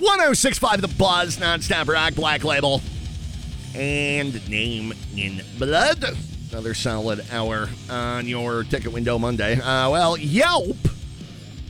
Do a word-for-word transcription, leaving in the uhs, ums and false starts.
oh six point five The Buzz, nonstop rock, Black Label, and Name in Blood. Another solid hour on your Ticket Window Monday. Uh, well, Yelp